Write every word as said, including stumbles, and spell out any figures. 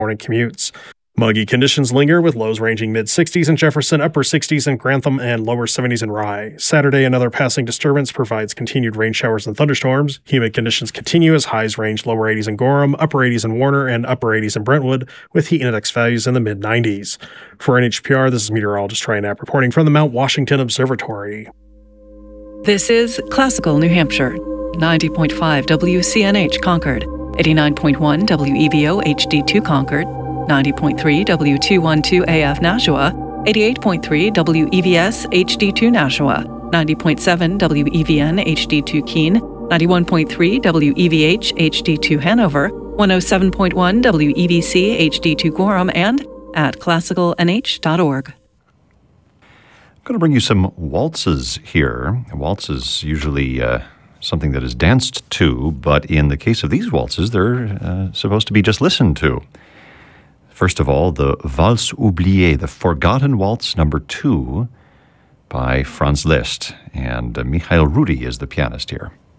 morning commutes. Muggy conditions linger with lows ranging mid-sixties in Jefferson, upper sixties in Grantham, and lower seventies in Rye. Saturday, another passing disturbance provides continued rain showers and thunderstorms. Humid conditions continue as highs range lower eighties in Gorham, upper eighties in Warner, and upper eighties in Brentwood, with heat index values in the mid-nineties. For N H P R, this is meteorologist Ryan Knapp reporting from the Mount Washington Observatory. This is Classical New Hampshire, ninety point five W C N H Concord, eighty-nine point one W E V O H D two Concord, ninety point three W two twelve A F Nashua, eighty-eight point three W E V S H D two Nashua, ninety point seven W E V N H D two Keene, ninety-one point three W E V H H D two Hanover, one oh seven point one W E V C H D two Gorham, and at classical N H dot org. I'm going to bring you some waltzes here. A waltz is usually uh, something that is danced to, but in the case of these waltzes, they're uh, supposed to be just listened to. First of all, the Valse Oubliée, the Forgotten Waltz number two by Franz Liszt, and uh, Michael Rudi is the pianist here.